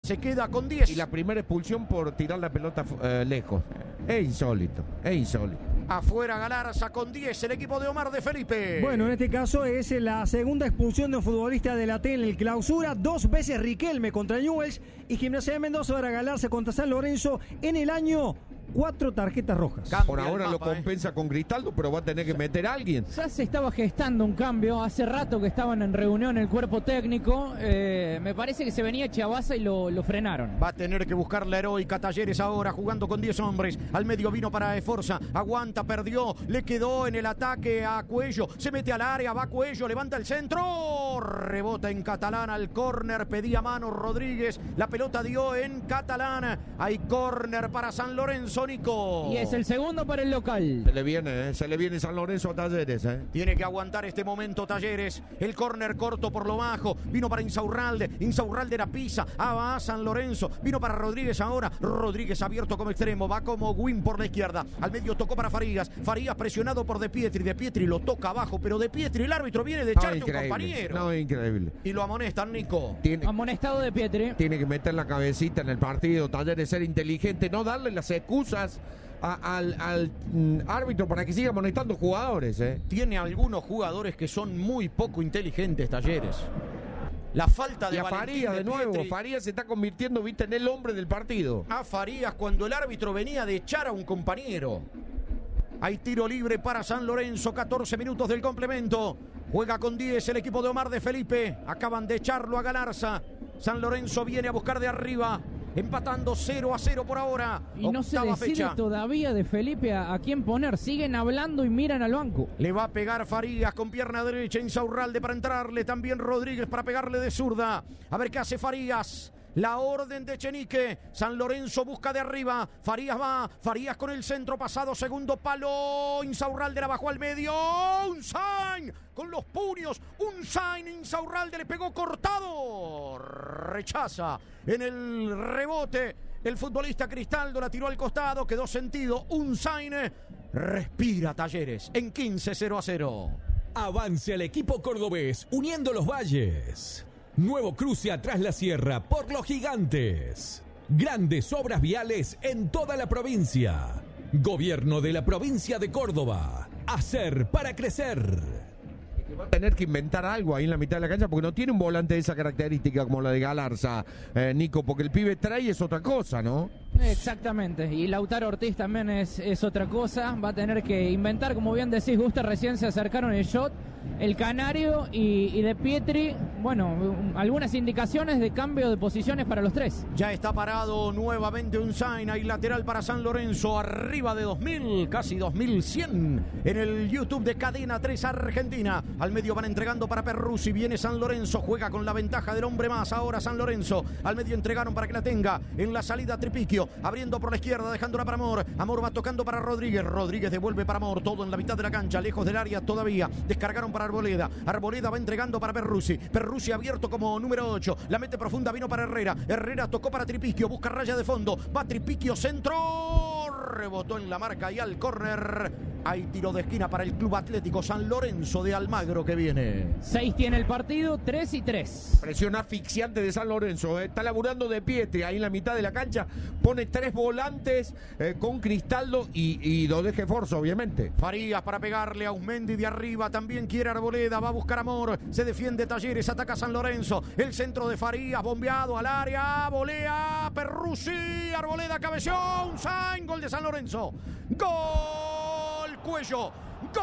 se queda con 10. Y la primera expulsión por tirar la pelota lejos. Es insólito. Afuera Galarza con 10, el equipo de Omar de Felipe. Bueno, en este caso es la segunda expulsión de un futbolista de la T en el Clausura. 2 veces Riquelme contra Newell's y Gimnasia de Mendoza para Galarza contra San Lorenzo en el año. 4 tarjetas rojas. Cambia por ahora el mapa, lo compensa con Cristaldo, pero va a tener que meter a alguien. Ya se estaba gestando un cambio. Hace rato que estaban en reunión el cuerpo técnico. Me parece que se venía Chiabaza y lo frenaron. Va a tener que buscar la heroica Talleres ahora, jugando con 10 hombres. Al medio vino para Esforza. Aguanta, perdió. Le quedó en el ataque a Cuello. Se mete al área, va Cuello, levanta el centro. Rebota en Catalán al córner. Pedía mano Rodríguez. La pelota dio en Catalán. Hay córner para San Lorenzo, Nico. Y es el segundo para el local. Se le viene San Lorenzo a Talleres. Tiene que aguantar este momento Talleres. El córner corto por lo bajo. Vino para Insaurralde. Insaurralde era pisa. Va San Lorenzo. Vino para Rodríguez ahora. Rodríguez abierto como extremo. Va como Win por la izquierda. Al medio tocó para Farías. Farías presionado por De Pietri. De Pietri lo toca abajo. Pero De Pietri, el árbitro viene de echarte un compañero. No, increíble. Y lo amonestan, Nico. Amonestado De Pietri. Tiene que meter la cabecita en el partido. Talleres, ser inteligente. No darle las excusas al árbitro para que siga amonestando jugadores. Tiene algunos jugadores que son muy poco inteligentes, Talleres. La falta de y a Valentín Farías de nuevo. Pietri. Farías se está convirtiendo, viste, en el hombre del partido. A Farías cuando el árbitro venía de echar a un compañero. Hay tiro libre para San Lorenzo, 14 minutos del complemento. Juega con 10 el equipo de Omar de Felipe. Acaban de echarlo a Galarza. San Lorenzo viene a buscar de arriba. Empatando 0-0 por ahora. Y no se Octava decide fecha. todavía de Felipe a quién poner. Siguen hablando y miran al banco. Le va a pegar Farías con pierna derecha. Insaurralde para entrarle. También Rodríguez para pegarle de zurda. A ver qué hace Farías. La orden de Chenique. San Lorenzo busca de arriba. Farías va. Farías con el centro pasado. Segundo palo. Insaurralde la bajó al medio. Un sign con los puños. Un sign. Insaurralde le pegó cortado. Rechaza en el rebote. El futbolista Cristaldo la tiró al costado. Quedó sentido. Un sign. Respira Talleres en 15-0-0. Avance al equipo cordobés uniendo los valles. Nuevo cruce atrás la sierra por los gigantes. Grandes obras viales en toda la provincia. Gobierno de la provincia de Córdoba. Hacer para crecer. Va a tener que inventar algo ahí en la mitad de la cancha porque no tiene un volante de esa característica como la de Galarza, Nico, porque el pibe trae es otra cosa, ¿no? Exactamente, y Lautaro Ortiz también es otra cosa. Va a tener que inventar, como bien decís, Gusta, recién se acercaron el shot, el Canario y De Pietri. Bueno, algunas indicaciones de cambio de posiciones para los tres. Ya está parado nuevamente un sign. Hay lateral para San Lorenzo, arriba de 2000, casi 2100 en el YouTube de Cadena 3 Argentina. Al medio van entregando para Perruzzi. Viene San Lorenzo, juega con la ventaja del hombre más. Ahora San Lorenzo. Al medio entregaron para que la tenga. En la salida Tripiquio. Abriendo por la izquierda, dejándola para Amor. Amor va tocando para Rodríguez. Rodríguez devuelve para Amor. Todo en la mitad de la cancha, lejos del área todavía. Descargaron para Arboleda. Arboleda va entregando para Perruzzi. Perruzzi abierto como número 8. La mete profunda, vino para Herrera. Herrera tocó para Tripiquio. Busca raya de fondo. Va Tripiquio, centro. Rebotó en la marca y al córner. Hay tiro de esquina para el Club Atlético San Lorenzo de Almagro que viene. 6 tiene el partido, 3-3. Presión asfixiante de San Lorenzo. Está laburando De Pietri ahí en la mitad de la cancha. Pone 3 volantes con Cristaldo y lo deje Forza, obviamente. Farías para pegarle a Usmendi de arriba. También quiere Arboleda. Va a buscar Amor. Se defiende Talleres. Ataca San Lorenzo. El centro de Farías. Bombeado al área. Volea. Perruzzi. Arboleda cabeció. Un sign. Gol de San Lorenzo. Gol. Cuello.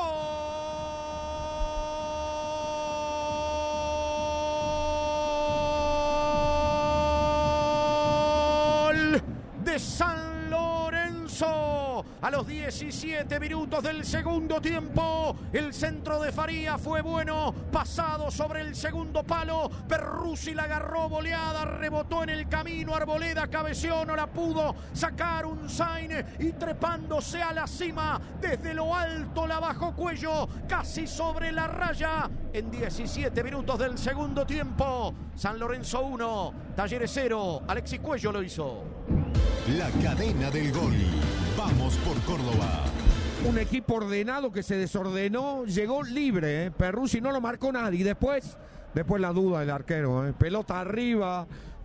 Gol de San Lorenzo. A los 17 minutos del segundo tiempo, el centro de Farías fue bueno, pasado sobre el segundo palo. Perruzzi la agarró voleada, rebotó en el camino. Arboleda cabeció, no la pudo sacar. Un sign y trepándose a la cima desde lo alto la bajó Cuello, casi sobre la raya. En 17 minutos del segundo tiempo, San Lorenzo 1, Talleres 0. Alexis Cuello lo hizo. La cadena del gol. Vamos por Córdoba. Un equipo ordenado que se desordenó, llegó libre. Perruzzi no lo marcó nadie. Después la duda del arquero. Pelota arriba,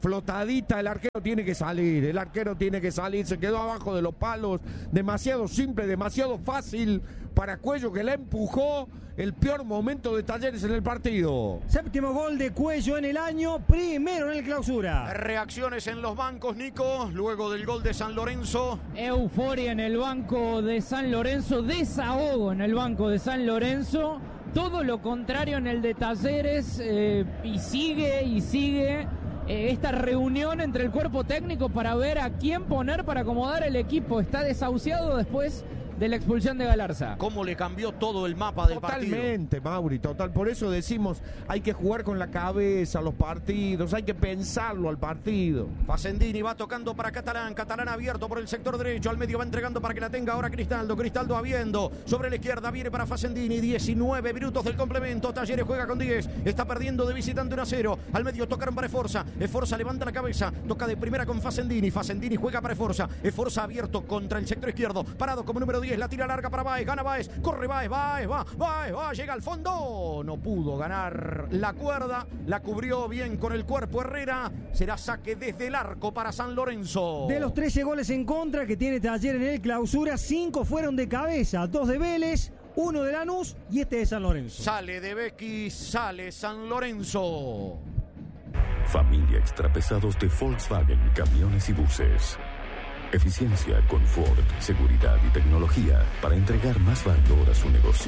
flotadita, el arquero tiene que salir, se quedó abajo de los palos, demasiado simple, demasiado fácil para Cuello, que la empujó. El peor momento de Talleres en el partido. Séptimo gol de Cuello en el año, primero en el Clausura. Reacciones en los bancos, Nico, luego del gol de San Lorenzo. Euforia en el banco de San Lorenzo, desahogo en el banco de San Lorenzo. Todo lo contrario en el de Talleres, y sigue esta reunión entre el cuerpo técnico para ver a quién poner para acomodar el equipo. Está desahuciado después de la expulsión de Galarza. ¿Cómo le cambió todo el mapa del partido? Totalmente, Mauri, total. Por eso decimos, hay que jugar con la cabeza los partidos, hay que pensarlo al partido. Facendini va tocando para Catalán, Catalán abierto por el sector derecho, al medio va entregando para que la tenga ahora Cristaldo, Cristaldo habiendo, sobre la izquierda viene para Facendini, 19 minutos del complemento, Talleres juega con 10, está perdiendo de visitante 1-0, al medio tocaron para Esforza, Esforza levanta la cabeza, toca de primera con Facendini, Facendini juega para Esforza abierto contra el sector izquierdo, parado como número 10, la tira larga para Báez, gana Báez, corre Báez, va, llega al fondo, no pudo ganar la cuerda, la cubrió bien con el cuerpo Herrera, será saque desde el arco para San Lorenzo. De los 13 goles en contra que tiene Talleres en el Clausura, 5 fueron de cabeza, 2 de Vélez, 1 de Lanús y este de San Lorenzo. Sale de Becky, sale San Lorenzo. Familia Extrapesados de Volkswagen, camiones y buses. Eficiencia, confort, seguridad y tecnología para entregar más valor a su negocio.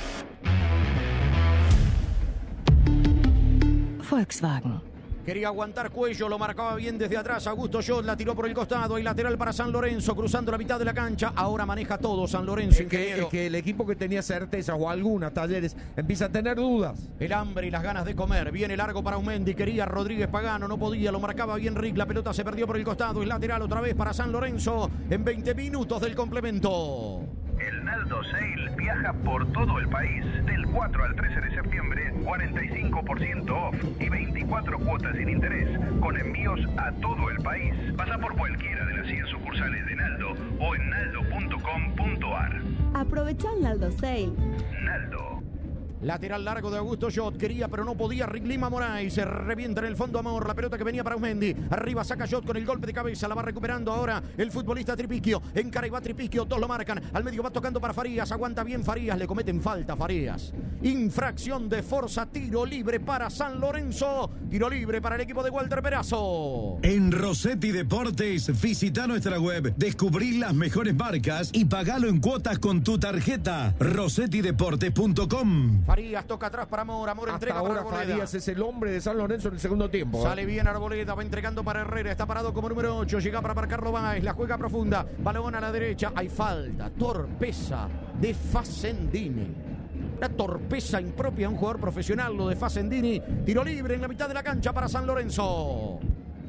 Volkswagen. Quería aguantar Cuello, lo marcaba bien desde atrás. Augusto Schott la tiró por el costado y lateral para San Lorenzo, cruzando la mitad de la cancha. Ahora maneja todo San Lorenzo. Es que el equipo que tenía certezas o algunas, Talleres, empieza a tener dudas. El hambre y las ganas de comer. Viene largo para Aumendi. Quería Rodríguez Pagano, no podía. Lo marcaba bien Rick. La pelota se perdió por el costado. Es lateral otra vez para San Lorenzo en 20 minutos del complemento. El Naldo Sale viaja por todo el país. Del 4 al 13 de septiembre, 45% off y 24 cuotas sin interés, con envíos a todo el país. Pasa por cualquiera de las 100 sucursales de Naldo o en naldo.com.ar. Aprovecha el Naldo Sale. Naldo. Lateral largo de Augusto Schott, quería pero no podía Rick Lima Moraes, se revienta en el fondo Amor, la pelota que venía para Aumendi, arriba saca Schott con el golpe de cabeza, la va recuperando ahora el futbolista Tripiquio, encara y va Tripiquio, dos lo marcan, al medio va tocando para Farías, aguanta bien Farías, le cometen falta Farías, infracción de Forza, tiro libre para San Lorenzo, tiro libre para el equipo de Walter Perazo. En Rossetti Deportes, visita nuestra web, descubrí las mejores marcas y pagalo en cuotas con tu tarjeta, rossettideportes.com. Farías toca atrás para Amor, Amor Hasta entrega ahora para Arboleda. Farías es el hombre de San Lorenzo en el segundo tiempo. Sale bien Arboleda, va entregando para Herrera, está parado como número 8, llega para marcarlo Báez, la juega profunda, balón a la derecha, hay falta, torpeza de Facendini. La torpeza impropia a un jugador profesional, lo de Facendini, tiro libre en la mitad de la cancha para San Lorenzo.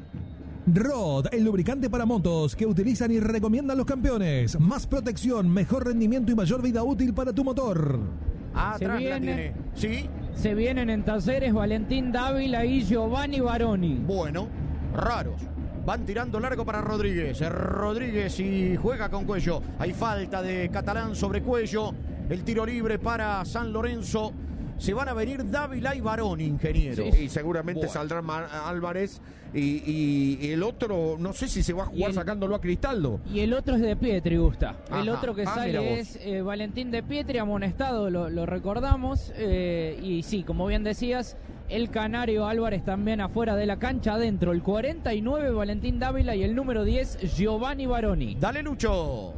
Rod, el lubricante para motos que utilizan y recomiendan los campeones. Más protección, mejor rendimiento y mayor vida útil para tu motor. Atrás la tiene. ¿Sí? Se vienen en Talleres Valentín Dávila y Giovanni Baroni. Bueno, raros. Van tirando largo para Rodríguez. Rodríguez y juega con Cuello. Hay falta de Catalán sobre Cuello. El tiro libre para San Lorenzo. Se van a venir Dávila y Baroni, ingeniero. Sí, y seguramente saldrá Álvarez y el otro, no sé si se va a jugar sacándolo a Cristaldo. Y el otro es de Pietri, Gusta. El Ajá. otro que sale es Valentín de Pietri, amonestado, lo recordamos. Y sí, como bien decías, el Canario Álvarez también afuera de la cancha, adentro. El 49, Valentín Dávila, y el número 10, Giovanni Baroni. Dale, Lucho.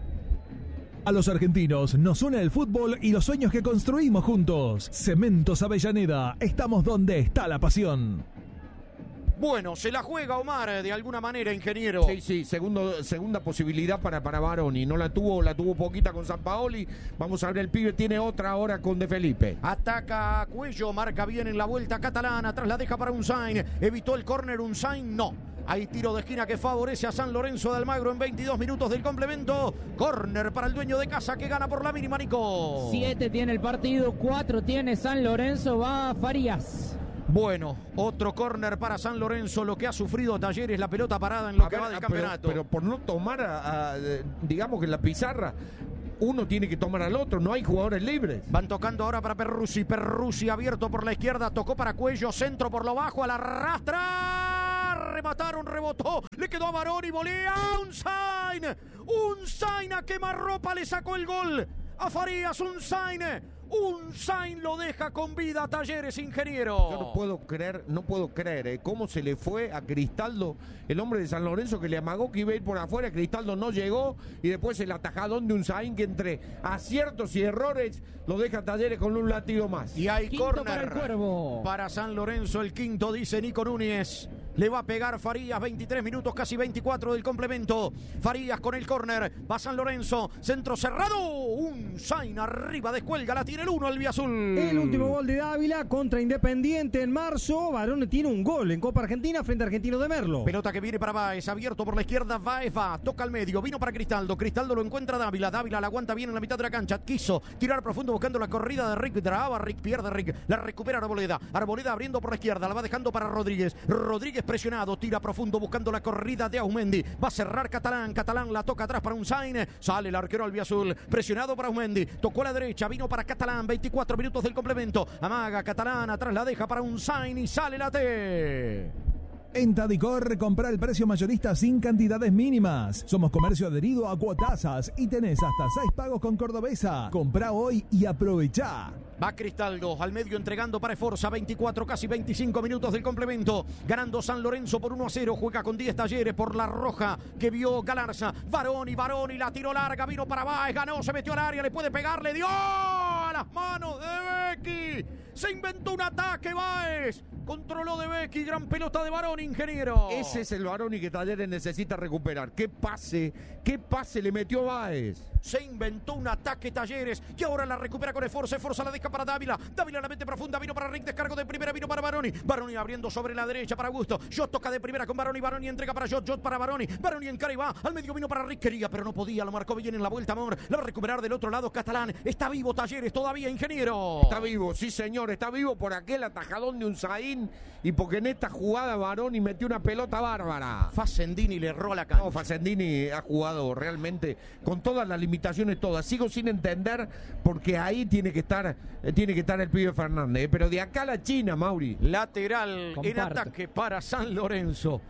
A los argentinos nos une el fútbol y los sueños que construimos juntos. Cementos Avellaneda, estamos donde está la pasión. Bueno, se la juega Omar de alguna manera, ingeniero. Sí, segunda posibilidad para Baroni. No la tuvo poquita con Sampaoli. Vamos a ver, el pibe tiene otra ahora con De Felipe. Ataca a Cuello, marca bien en la vuelta catalana, atrás la deja para Unzain. Evitó el córner Unzain, no. Hay tiro de esquina que favorece a San Lorenzo de Almagro en 22 minutos del complemento. Córner para el dueño de casa que gana por la mínima, Nico. 7 tiene el partido, 4 tiene San Lorenzo, va Farías. Bueno, otro córner para San Lorenzo, lo que ha sufrido Talleres, la pelota parada en lo que va del campeonato. Pero por no tomar, digamos que en la pizarra, uno tiene que tomar al otro, no hay jugadores libres. Van tocando ahora para Perruzzi abierto por la izquierda, tocó para Cuello, centro por lo bajo, a la rastra. mataron, rebotó, le quedó a Barón y volea. Un Sain a quemarropa le sacó el gol a Farías. Un Sain lo deja con vida a Talleres, ingeniero. Yo no puedo creer cómo se le fue a Cristaldo, el hombre de San Lorenzo, que le amagó que iba a ir por afuera. Cristaldo no llegó y después el atajadón de un Sain que entre aciertos y errores lo deja Talleres con un latido más. Y hay córner para el Cuervo. Para San Lorenzo, el quinto, dice Nico Núñez. Le va a pegar Farías, 23 minutos, casi 24 del complemento. Farías con el córner, va San Lorenzo, centro cerrado. Un Sain arriba, descuelga, la tiene el 1 albiazul. El último gol de Dávila contra Independiente en marzo. Barón tiene un gol en Copa Argentina frente a Argentino de Merlo. Pelota que viene para Báez, abierto por la izquierda. Báez va, toca al medio, vino para Cristaldo. Cristaldo lo encuentra Dávila. Dávila la aguanta bien en la mitad de la cancha. Quiso tirar profundo buscando la corrida de Rick. Traba Rick, pierde Rick. La recupera Arboleda. Arboleda abriendo por la izquierda, la va dejando para Rodríguez. Rodríguez presionado, tira profundo buscando la corrida de Aumendi. Va a cerrar Catalán. Catalán la toca atrás para un Sain. Sale el arquero albiazul. Presionado para Aumendi. Tocó a la derecha. Vino para Catalán. 24 minutos del complemento. Amaga Catalán. Atrás la deja para un Sain y sale la T. En Tadicor, compra el precio mayorista sin cantidades mínimas. Somos comercio adherido a Cuotasas y tenés hasta 6 pagos con Cordobesa. Comprá hoy y aprovechá. Va Cristaldo al medio entregando para Esforza. 24, casi 25 minutos del complemento. Ganando San Lorenzo por 1-0. Juega con 10 Talleres por la roja que vio Galarza. Baroni la tiró larga. Vino para Báez. Ganó, se metió al área. Le puede pegar. Le dio a las manos de Becky. Se inventó un ataque Báez. Controló de Becky. Gran pelota de Baroni, ingeniero. Ese es el Baroni que Talleres necesita recuperar. ¿Qué pase le metió Báez? Se inventó un ataque Talleres que ahora la recupera con Esforza. Esforza la deja para Dávila. Dávila la mete profunda. Vino para Rick. Descargo de primera. Vino para Baroni. Baroni abriendo sobre la derecha para Augusto. Jot toca de primera con Baroni. Baroni entrega para Jot. Jot para Baroni. Baroni encara y va. Al medio vino para Rick. Quería, pero no podía. Lo marcó bien en la vuelta. Amor. La va a recuperar del otro lado Catalán. Está vivo Talleres todavía, ingeniero. Está vivo, sí señor. Está vivo por aquel atajadón de un Sain y porque en esta jugada Baroni metió una pelota bárbara. Facendini le erró la cancha. No, Facendini ha jugado realmente con todas las limitaciones todas. Sigo sin entender porque ahí tiene que estar el pibe Fernández. Pero de acá a la China, Mauri. Lateral en ataque para San Lorenzo.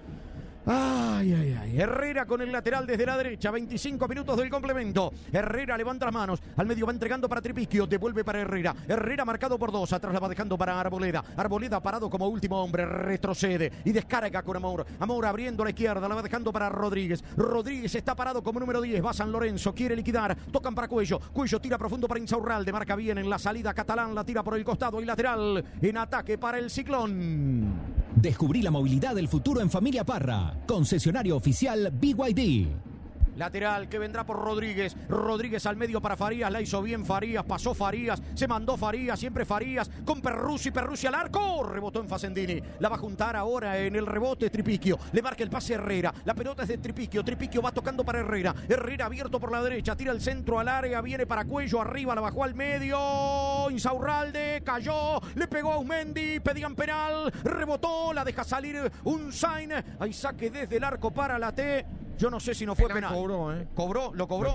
Ay. Herrera con el lateral desde la derecha. 25 minutos del complemento. Herrera levanta las manos. Al medio va entregando para Tripiquio. Devuelve para Herrera. Herrera marcado por 2. Atrás la va dejando para Arboleda. Arboleda parado como último hombre. Retrocede y descarga con Amor. Amor abriendo a la izquierda. La va dejando para Rodríguez. Rodríguez está parado como número 10. Va San Lorenzo. Quiere liquidar. Tocan para Cuello. Cuello tira profundo para Insaurralde. Marca bien en la salida. Catalán la tira por el costado y lateral. En ataque para el Ciclón. Descubrí la movilidad del futuro en Familia Parra. Concesionario oficial BYD. Lateral que vendrá por Rodríguez. Rodríguez al medio para Farías. La hizo bien Farías. Pasó Farías. Se mandó Farías. Siempre Farías. Con Perruzzi. Perruzzi al arco. Rebotó en Facendini. La va a juntar ahora en el rebote Tripiquio. Le marca el pase a Herrera. La pelota es de Tripiquio. Tripiquio va tocando para Herrera. Herrera abierto por la derecha. Tira el centro al área. Viene para Cuello. Arriba. La bajó al medio. Insaurralde. Cayó. Le pegó a Aumendi. Pedían penal. Rebotó. La deja salir un Sain. Hay saque desde el arco para la T. Yo no sé si no fue penal. Cobró, ¿Lo cobró?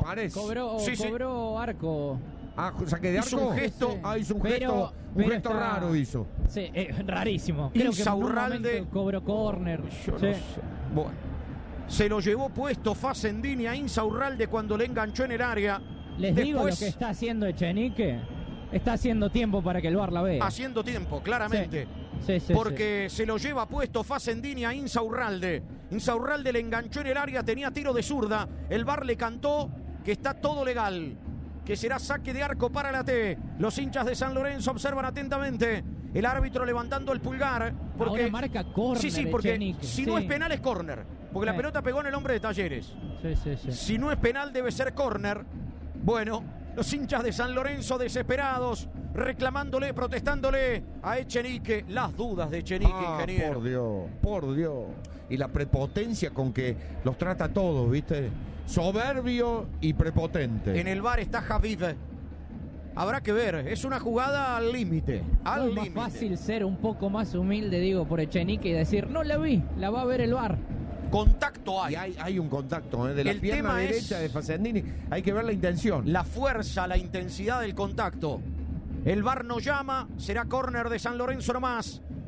Cobró Arco. Saque de arco. Hizo un gesto. Sí. Hizo un gesto raro hizo. Sí, rarísimo. Creo Insaurralde. que en un cobró córner. Yo no sé. Bueno. Se lo llevó puesto Facendini a Insaurralde cuando le enganchó en el área. Les digo lo que está haciendo Echenique. Está haciendo tiempo para que el VAR la vea. Haciendo tiempo, claramente. Sí, porque se lo lleva puesto Facendini a Insaurralde. Insaurralde le enganchó en el área, tenía tiro de zurda. El VAR le cantó que está todo legal, que será saque de arco para la T. Los hinchas de San Lorenzo observan atentamente. El árbitro levantando el pulgar. Porque ahora marca córner. Sí, porque si no es penal es córner. Porque la pelota pegó en el hombre de Talleres. Sí. Si no es penal debe ser córner. Bueno, los hinchas de San Lorenzo desesperados, reclamándole, protestándole a Echenique. Las dudas de Echenique, ingeniero. Por Dios. Y la prepotencia con que los trata todos, ¿viste? Soberbio y prepotente. En el VAR está Javid. Habrá que ver, es una jugada al límite. Es más fácil ser un poco más humilde, digo, por Echenique y decir, no la vi, la va a ver el VAR. Contacto hay. Y hay un contacto de la pierna derecha de Facendini. Hay que ver la intención. La fuerza, la intensidad del contacto. El VAR no llama. Será córner de San Lorenzo nomás.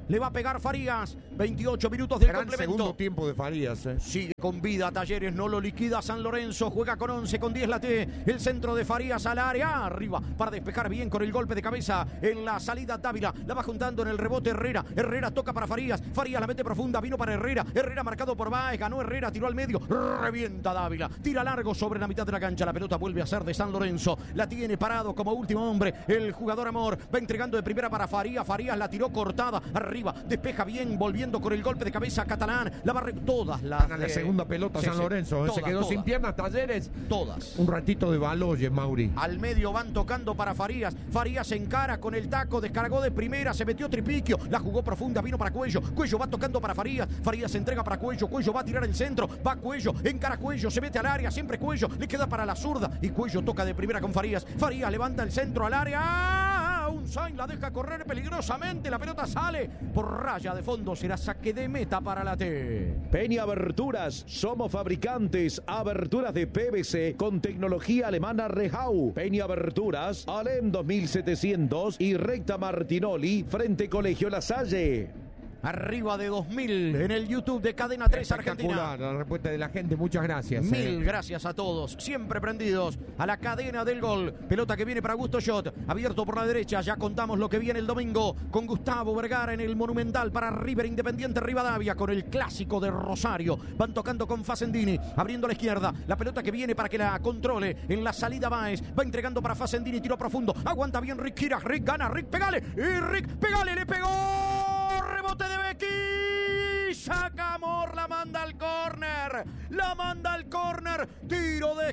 Le va a pegar Farías. 28 minutos del Gran complemento. segundo tiempo de Farías. Sigue con vida Talleres, no lo liquida San Lorenzo. Juega con 11, con 10 la T. El centro de Farías al área. Arriba para despejar bien con el golpe de cabeza en la salida Dávila. La va juntando en el rebote Herrera. Herrera toca para Farías. Farías la mete profunda. Vino para Herrera. Herrera marcado por Báez. Ganó Herrera. Tiró al medio. Revienta Dávila. Tira largo sobre la mitad de la cancha. La pelota vuelve a ser de San Lorenzo. La tiene parado como último hombre el jugador Amor. Va entregando de primera para Farías. Farías la tiró cortada. Arriba. Despeja bien. Volviendo con el golpe de cabeza Catalán. La barre todas las. La segunda pelota San Lorenzo. Todas, se quedó sin piernas Talleres. Todas. Un ratito de Baloyes, Mauri. Al medio van tocando para Farías. Farías se encara con el taco. Descargó de primera. Se metió Tripiquio. La jugó profunda. Vino para Cuello. Cuello va tocando para Farías. Farías se entrega para Cuello. Cuello va a tirar el centro. Va Cuello. Encara Cuello. Se mete al área. Siempre Cuello. Le queda para la zurda. Y Cuello toca de primera con Farías. Farías levanta el centro al área. Unzain la deja correr peligrosamente. La pelota sale por raya de fondo. Será saque de meta para la T. Peña Aberturas. Somos fabricantes. Aberturas de PVC con tecnología alemana Rehau. Peña Aberturas. Alem 2700 y Recta Martinoli frente Colegio La Salle. Arriba de 2000 en el YouTube de Cadena 3 Argentina. La respuesta de la gente, muchas gracias. Mil gracias a todos, siempre prendidos a la cadena del gol. Pelota que viene para Augusto Schott, abierto por la derecha. Ya contamos lo que viene el domingo con Gustavo Vergara en el Monumental para River Independiente Rivadavia con el clásico de Rosario. Van tocando con Facendini, abriendo a la izquierda. La pelota que viene para que la controle en la salida Báez. Va entregando para Facendini, tiro profundo. Aguanta bien Rick Kira, Rick gana, Rick pegale. Y Rick pegale, le pegó. Rebote de Becky. Saca Amor, la manda al córner. La manda al córner. Tiro de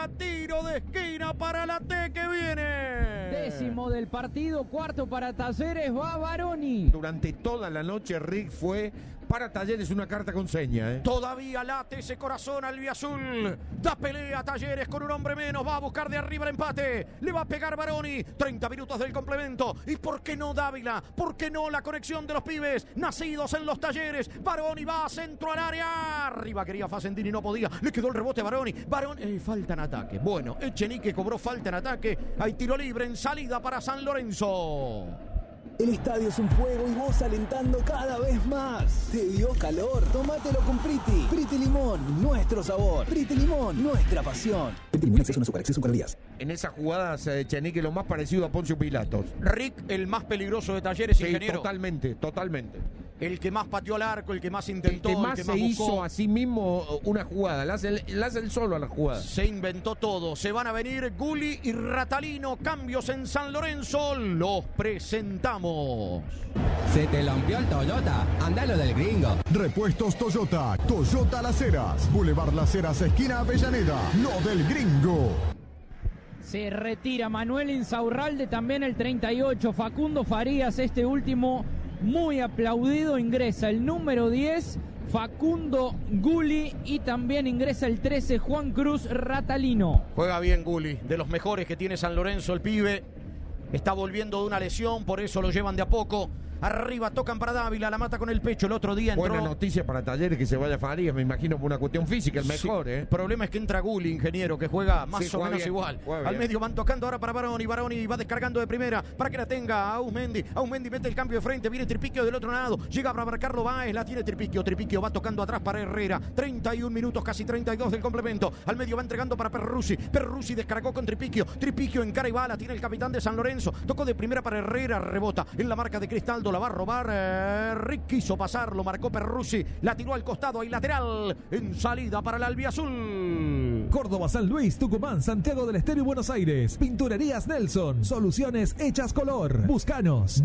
esquina para la T que viene. Décimo del partido, cuarto para Talleres, va Baroni. Durante toda la noche Rick fue para Talleres una carta con seña. Todavía late ese corazón albiazul. Da pelea Talleres con un hombre menos. Va a buscar de arriba el empate. Le va a pegar Baroni. 30 minutos del complemento. ¿Y por qué no Dávila? ¿Por qué no la conexión de los pibes nacidos en los Talleres? Baroni va a centro al área. Arriba quería Facendini, no podía. Le quedó el rebote a Baroni. Falta en ataque. Bueno, Echenique cobró falta en ataque. Hay tiro libre en salida para San Lorenzo. El estadio es un fuego y vos alentando cada vez más. ¿Te dio calor? Tómatelo con Priti. Priti Limón, nuestro sabor. Priti Limón, nuestra pasión. Priti Limón, acceso a calorías. En esas jugadas, Echenique lo más parecido a Poncio Pilatos. Rick, el más peligroso de Talleres, sí, ingeniero. Totalmente. El que más pateó al arco, el que más intentó, el que más buscó. hizo a sí mismo una jugada. La hace el solo a la jugada. Se inventó todo. Se van a venir Gulli y Ratalino. Cambios en San Lorenzo. Los presentamos. Se te lampió el Toyota. Andalo del gringo. Repuestos Toyota. Toyota Las Heras. Boulevard Las Heras, esquina Avellaneda. Lo del gringo. Se retira Manuel Insaurralde, también el 38. Facundo Farías, este último muy aplaudido. Ingresa el número 10, Facundo Gulli, y también ingresa el 13, Juan Cruz Ratalino. Juega bien Gulli, de los mejores que tiene San Lorenzo el pibe. Está volviendo de una lesión, por eso lo llevan de a poco. Arriba tocan para Dávila, la mata con el pecho. El otro día entró. Buena noticia para Talleres que se vaya Farías, me imagino por una cuestión física, el mejor. El problema es que entra Gulli, ingeniero, que juega más o menos igual. Al medio van tocando ahora para Baroni. Baroni va descargando de primera para que la tenga Ausmendi. Ausmendi mete el cambio de frente, viene Tripiquio del otro lado. Llega para marcarlo Báez, la tiene Tripiquio. Tripiquio va tocando atrás para Herrera. 31 minutos, casi 32 del complemento. Al medio va entregando para Perruzzi. Perruzzi descargó con Tripiquio. Tripiquio en cara y bala, tiene el capitán de San Lorenzo. Tocó de primera para Herrera, rebota en la marca de Cristaldo, la va a robar. Rick quiso pasar, lo marcó Perruzzi, la tiró al costado, hay lateral en salida para el albiazul. Córdoba, San Luis, Tucumán, Santiago del Estero y Buenos Aires. Pinturerías Nelson, soluciones hechas color. Búscanos,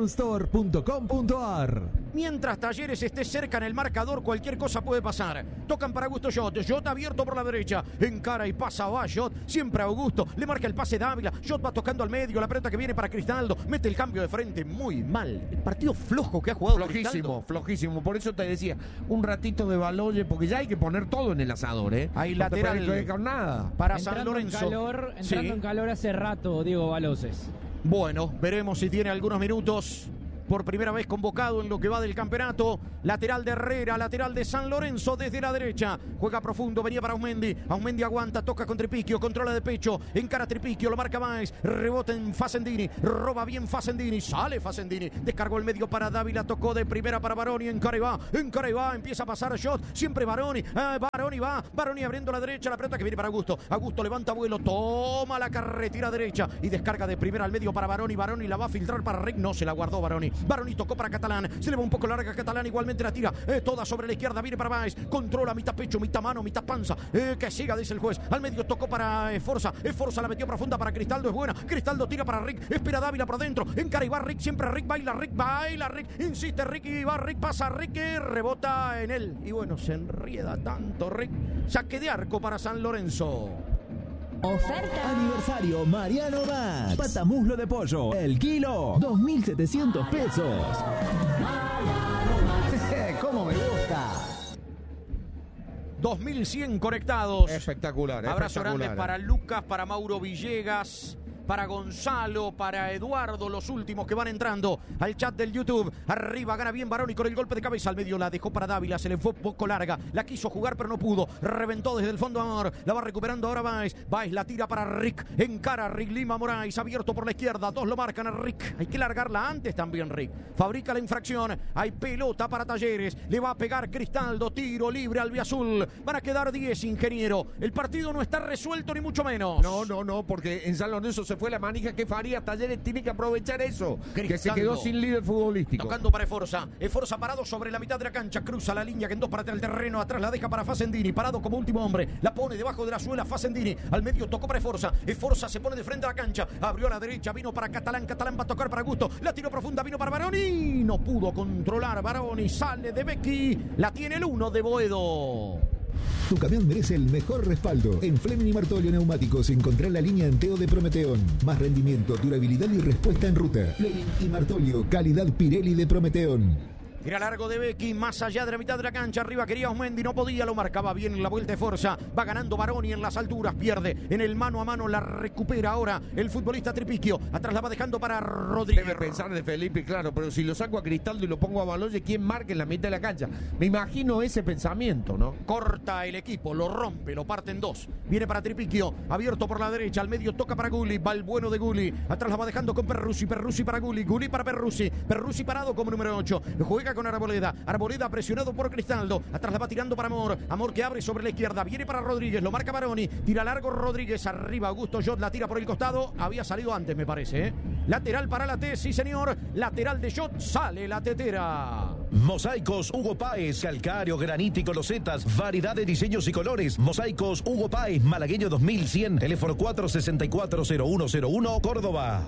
nelsonstore.com.ar. Mientras Talleres esté cerca en el marcador, cualquier cosa puede pasar. Tocan para Augusto Schott, Schott abierto por la derecha, encara y pasa, va Schott, siempre Augusto, le marca el pase Dávila, Schott va tocando al medio, la pelota que viene para Cristaldo, mete el cambio de frente, muy mal. El partido flojo que ha jugado flojísimo, por eso te decía, un ratito de Baloye, porque ya hay que poner todo en el asador, Hay no lateral con nada. Para entrando San Lorenzo. Entrando en calor hace rato, Diego Baloses. Bueno, veremos si tiene algunos minutos por primera vez convocado en lo que va del campeonato. Lateral de Herrera, lateral de San Lorenzo desde la derecha. Juega profundo, venía para Aumendi. Aumendi aguanta, toca con Tripiquio, controla de pecho, encara Tripiquio, lo marca Báez, rebota en Facendini, roba bien Facendini, sale Facendini, descargó el medio para Dávila, tocó de primera para Baroni, encara y va, empieza a pasar Shot, siempre Baroni, Baroni abriendo la derecha, la pelota que viene para Augusto. Augusto levanta vuelo, toma la carretera derecha y descarga de primera al medio para Baroni. Baroni la va a filtrar para Rick, no se la guardó Baroni. Baroni tocó para Catalán, se le va un poco larga Catalán, igualmente la tira, toda sobre la izquierda, viene para Báez, controla mitad pecho, mitad mano, mitad panza, que siga, dice el juez. Al medio tocó para Esforza, Esforza la metió profunda para Cristaldo, es buena, Cristaldo tira para Rick, espera Dávila por dentro, encara y va Rick, siempre Rick, baila Rick, insiste Rick y va Rick, pasa Rick, que rebota en él. Y bueno, se enrieda tanto Rick. Saque de arco para San Lorenzo. Oferta. Aniversario Mariano Max. Patamuslo de pollo. El kilo. 2.700 pesos. ¿Cómo me gusta? 2100 conectados. Espectacular. Abrazo grande para Lucas, para Mauro Villegas, para Gonzalo, para Eduardo, los últimos que van entrando al chat del YouTube. Arriba, gana bien Baroni con el golpe de cabeza al medio, la dejó para Dávila, se le fue poco larga, la quiso jugar pero no pudo, reventó desde el fondo Amor, la va recuperando ahora Báez la tira para Rick, encara Rick Lima Moraes, abierto por la izquierda, dos lo marcan a Rick, hay que largarla antes también Rick, fabrica la infracción, hay pelota para Talleres, le va a pegar Cristaldo, tiro libre albiazul, van a quedar 10, ingeniero, el partido no está resuelto ni mucho menos. No, porque en San Lorenzo se fue la manija que Farías. Talleres tiene que aprovechar eso, Cristaldo, que se quedó sin líder futbolístico. Tocando para Esforza parado sobre la mitad de la cancha, cruza la línea que en dos para el terreno, atrás la deja para Facendini, parado como último hombre, la pone debajo de la suela Facendini, al medio tocó para Esforza se pone de frente a la cancha, abrió a la derecha, vino para Catalán va a tocar para Augusto, la tiró profunda, vino para Baroni, no pudo controlar Baroni, sale de Becky, la tiene el 1 de Boedo. Tu camión merece el mejor respaldo. En Fleming y Martolio Neumáticos encontrá la línea Anteo de Prometeón. Más rendimiento, durabilidad y respuesta en ruta. Fleming y Martolio, calidad Pirelli de Prometeón. Tira largo de Becky, más allá de la mitad de la cancha, arriba quería Osmendi, no podía, lo marcaba bien en la vuelta de Forza, va ganando Baroni en las alturas, pierde en el mano a mano, la recupera ahora el futbolista Tripiquio, atrás la va dejando para Rodríguez. Debe pensar de Felipe, claro, pero si lo saco a Cristaldo y lo pongo a Baloye, ¿quién marca en la mitad de la cancha? Me imagino ese pensamiento, ¿no? Corta el equipo, lo rompe, lo parte en dos, viene para Tripiquio, abierto por la derecha, al medio toca para Gulli, va el bueno de Gulli, atrás la va dejando con Perruzzi para Gulli, Gulli para Perruzzi parado como número 8, juega con Arboleda presionado por Cristaldo, atrás la va tirando para Amor que abre sobre la izquierda, viene para Rodríguez, lo marca Baroni, tira largo Rodríguez, arriba Augusto Jot, la tira por el costado, había salido antes me parece, lateral para la T, sí señor, lateral de Jot, sale la tetera. Mosaicos Hugo Páez, calcáreo, granito y losetas, variedad de diseños y colores. Mosaicos Hugo Páez, Malagueño 2100, teléfono 464-0101, Córdoba.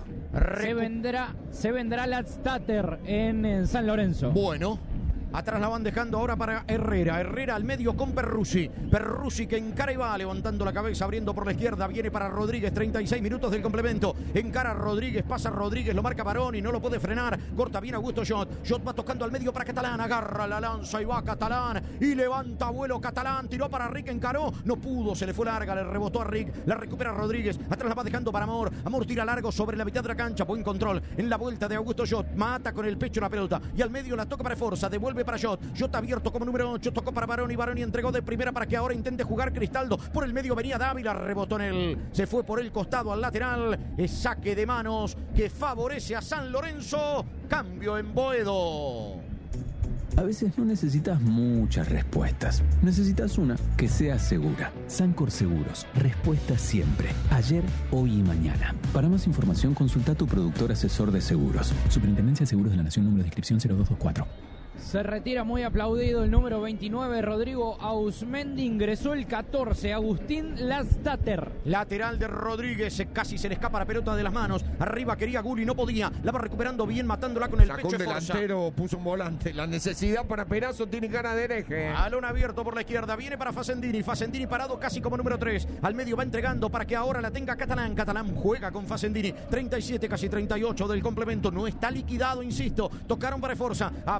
Se vendrá la Stater en San Lorenzo. Bueno. Atrás la van dejando ahora para Herrera al medio con Perruzzi que encara y va levantando la cabeza, abriendo por la izquierda, viene para Rodríguez, 36 minutos del complemento, encara Rodríguez, pasa Rodríguez, lo marca Baroni, no lo puede frenar, corta bien Augusto Jot va tocando al medio para Catalán, agarra la lanza y va Catalán y levanta vuelo Catalán, tiró para Rick, encaró, no pudo, se le fue larga, le rebotó a Rick, la recupera Rodríguez, atrás la va dejando para Amor tira largo sobre la mitad de la cancha, buen control en la vuelta de Augusto Jot, mata con el pecho la pelota y al medio la toca para Forza, devuelve para Jot abierto como número 8, tocó para Baroni entregó de primera para que ahora intente jugar Cristaldo, por el medio venía Dávila, rebotó en él, se fue por el costado al lateral, es saque de manos que favorece a San Lorenzo, cambio en Boedo. A veces no necesitas muchas respuestas, necesitas una que sea segura. Sancor Seguros, respuesta siempre, ayer, hoy y mañana. Para más información consulta a tu productor asesor de seguros. Superintendencia de Seguros de la Nación, número de inscripción 0224. Se retira muy aplaudido el número 29, Rodrigo Ausmendi, ingresó el 14, Agustín Lastater. Lateral de Rodríguez, casi se le escapa la pelota de las manos, arriba quería Gulli, no podía, la va recuperando bien, matándola con el sacó pecho un delantero, puso un volante, la necesidad para Perazo tiene cara de hereje. Balón abierto por la izquierda, viene para Facendini parado casi como número 3, al medio va entregando para que ahora la tenga Catalán juega con Facendini, 37, casi 38 del complemento, no está liquidado, insisto, tocaron para Forza, abrió a la derecha,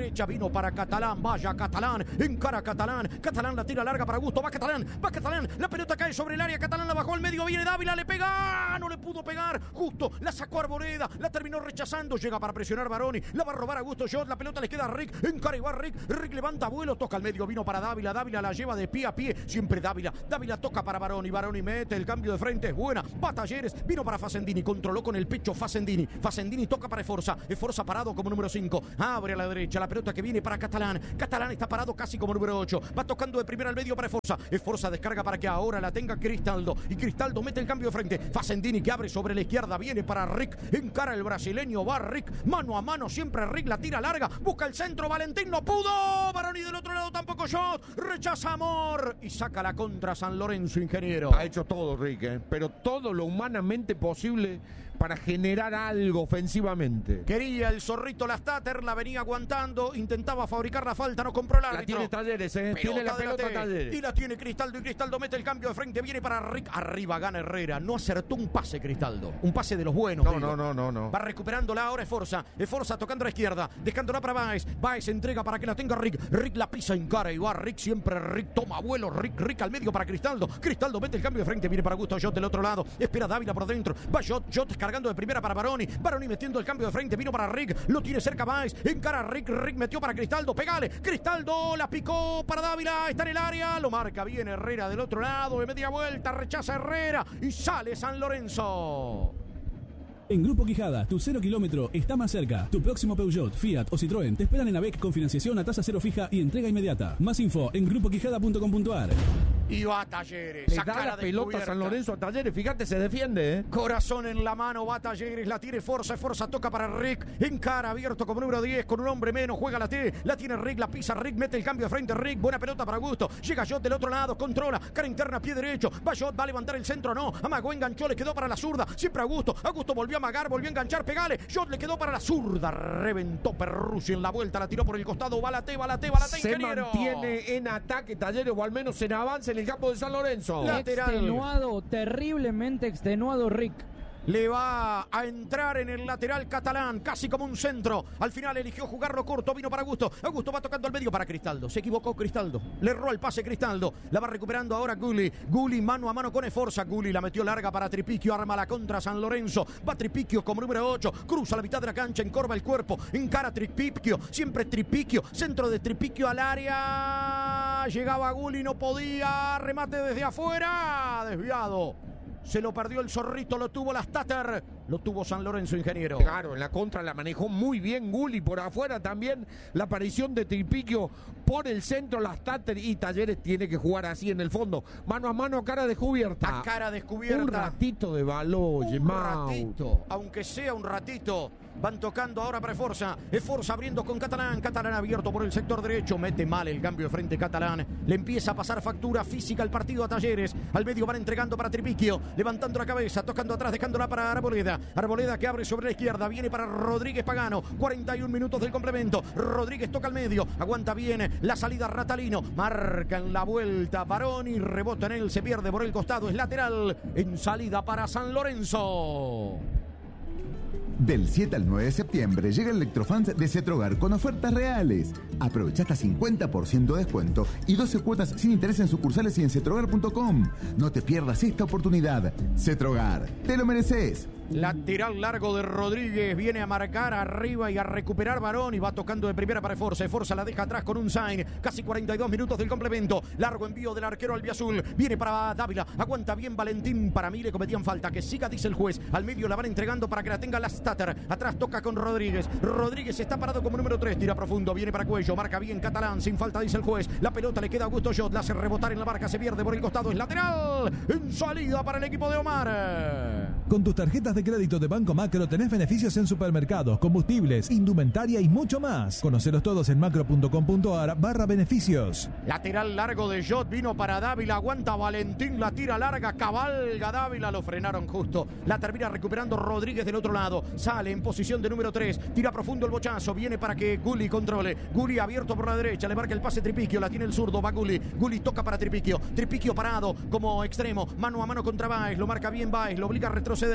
derecha, vino para Catalán, vaya Catalán, encara Catalán, Catalán la tira larga para Augusto, va Catalán, la pelota cae sobre el área, Catalán la bajó al medio, viene Dávila, le pega, no le pudo pegar, justo, la sacó Arboleda, la terminó rechazando, llega para presionar Baroni, la va a robar Augusto Jot, la pelota le queda a Rick, encara igual Rick levanta vuelo, toca al medio, vino para Dávila la lleva de pie a pie, siempre Dávila toca para Baroni mete el cambio de frente, es buena, va Talleres, vino para Facendini, controló con el pecho Facendini toca para Esforza parado como número 5, abre a la derecha, la pelota que viene para Catalán está parado casi como número 8, va tocando de primera al medio para Esforza descarga para que ahora la tenga Cristaldo, y Cristaldo mete el cambio de frente, Facendini que abre sobre la izquierda, viene para Rick, encara el brasileño, va Rick, mano a mano, siempre Rick, la tira larga, busca el centro, Valentín no pudo, Baroni del otro lado tampoco Shot, rechaza Amor, y saca la contra San Lorenzo, ingeniero. Ha hecho todo Rick, pero todo lo humanamente posible para generar algo ofensivamente. Quería el zorrito Lastater, la venía aguantando, intentaba fabricar la falta, no compró el árbitro. La tiene Talleres, tiene la pelota Talleres. Y la tiene Cristaldo, y Cristaldo mete el cambio de frente, viene para Rick, arriba gana Herrera, no acertó un pase Cristaldo, un pase de los buenos. No. Va recuperándola ahora Esforza tocando a la izquierda, dejándola para Baez entrega para que la tenga Rick la pisa en cara y va Rick, siempre Rick toma vuelo, Rick al medio para Cristaldo mete el cambio de frente, viene para Augusto Jot del otro lado, espera Dávila por dentro, va Jot cargando de primera para Baroni metiendo el cambio de frente, vino para Rick, lo tiene cerca Baez, encara Rick metió para Cristaldo, pegale, Cristaldo la picó para Dávila, está en el área, lo marca bien Herrera del otro lado, de media vuelta, rechaza Herrera y sale San Lorenzo. En Grupo Quijada, tu 0 kilómetro está más cerca. Tu próximo Peugeot, Fiat o Citroën te esperan en ABEC con financiación a tasa cero fija y entrega inmediata. Más info en grupoquijada.com.ar. Y va a Talleres. Le da la pelota San Lorenzo a Talleres, fíjate, se defiende. Corazón en la mano, va Talleres, la tiene Esforza toca para Rick, encara abierto como número 10, con un hombre menos, juega la tiene Rick, la pisa Rick, mete el cambio de frente Rick, buena pelota para Augusto, llega Jot del otro lado, controla, cara interna, pie derecho, va Jot, va a levantar el centro, no, amagó, enganchó, le quedó para la zurda, siempre Augusto volvió a amagar, volvió a enganchar, pegale, Jot le quedó para la zurda, reventó Perruzzi en la vuelta, la tiró por el costado, balate, ingeniero. Se mantiene en ataque Talleres, o al menos en avance en el campo de San Lorenzo. Lateral. Extenuado, terriblemente extenuado Rick. Le va a entrar en el lateral Catalán, casi como un centro. Al final eligió jugarlo corto, vino para Augusto. Augusto va tocando al medio para Cristaldo. Se equivocó Cristaldo. Le erró el pase Cristaldo. La va recuperando ahora Gulli. Gulli mano a mano con Esforza. Gulli la metió larga para Tripicchio. Arma la contra San Lorenzo. Va Tripicchio como número 8. Cruza la mitad de la cancha, encorva el cuerpo. Encara Tripicchio. Siempre Tripicchio. Centro de Tripicchio al área. Llegaba Gulli, no podía. Remate desde afuera. Desviado. Se lo perdió el zorrito, lo tuvo Lastater, lo tuvo San Lorenzo, ingeniero. Claro, en la contra la manejó muy bien Gulli, por afuera también la aparición de Tripicchio por el centro, Lastater, y Talleres tiene que jugar así en el fondo, mano a mano, cara descubierta. A cara descubierta. Un ratito de Baloyes, un ratito, aunque sea un ratito. Van tocando ahora para Esforza abriendo con Catalán abierto por el sector derecho, mete mal el cambio de frente Catalán, le empieza a pasar factura física al partido a Talleres, al medio van entregando para Tripicchio, levantando la cabeza, tocando atrás, dejándola para Arboleda que abre sobre la izquierda, viene para Rodríguez Pagano, 41 minutos del complemento, Rodríguez toca al medio, aguanta bien la salida Ratalino, marca en la vuelta Baroni, rebota en él, se pierde por el costado, es lateral en salida para San Lorenzo. Del 7 al 9 de septiembre llega el Electrofans de Cetrogar con ofertas reales. Aprovecha hasta 50% de descuento y 12 cuotas sin interés en sucursales y en cetrogar.com. No te pierdas esta oportunidad. Cetrogar, te lo mereces. Lateral largo de Rodríguez, viene a marcar arriba y a recuperar Barón y va tocando de primera para Esforza la deja atrás con un sign, casi 42 minutos del complemento, largo envío del arquero albiazul, viene para Dávila, aguanta bien Valentín, para mí le cometían falta, que siga dice el juez, al medio la van entregando para que la tenga Lastater, atrás toca con Rodríguez está parado como número 3, tira profundo, viene para Cuello, marca bien Catalán, sin falta dice el juez, la pelota le queda a Augusto Jot, la hace rebotar en la marca, se pierde por el costado, es lateral, en salida para el equipo de Omar. Con tus tarjetas de crédito de Banco Macro tenés beneficios en supermercados, combustibles, indumentaria y mucho más. Conocelos todos en macro.com.ar/beneficios. Lateral largo de Jot, vino para Dávila, aguanta Valentín, la tira larga, cabalga Dávila, lo frenaron justo. La termina recuperando Rodríguez del otro lado, sale en posición de número 3, tira profundo el bochazo, viene para que Gulli controle. Gulli abierto por la derecha, le marca el pase Tripicchio, la tiene el zurdo, va Gulli toca para Tripicchio parado como extremo, mano a mano contra Baez, lo marca bien Baez, lo obliga a retroceder, toca con